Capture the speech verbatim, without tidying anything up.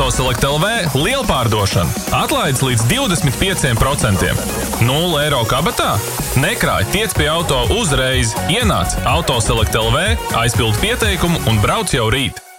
Autoselect L V lielpārdošana. Atlaides līdz divdesmit pieci procenti. nulle eiro kabatā? Nekrāj, tiec pie auto uzreiz. Ienāc Autoselect L V, aizpild pieteikumu un brauc jau rīt.